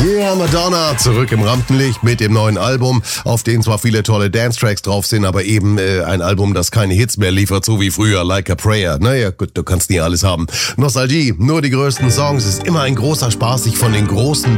Yeah, Madonna, zurück im Rampenlicht mit dem neuen Album, auf dem zwar viele tolle Dance-Tracks drauf sind, aber eben ein Album, das keine Hits mehr liefert, so wie früher, Like a Prayer. Naja, gut, du kannst nie alles haben. Nostalgie, nur die größten Songs, ist immer ein großer Spaß, sich von den großen